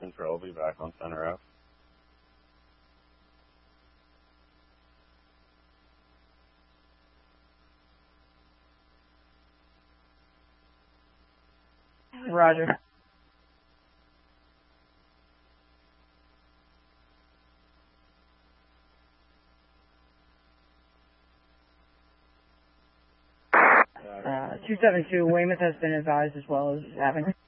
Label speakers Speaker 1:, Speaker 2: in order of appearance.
Speaker 1: Control, be back on center F.
Speaker 2: Roger.
Speaker 1: Yeah.
Speaker 2: 272, Weymouth has been advised as well as having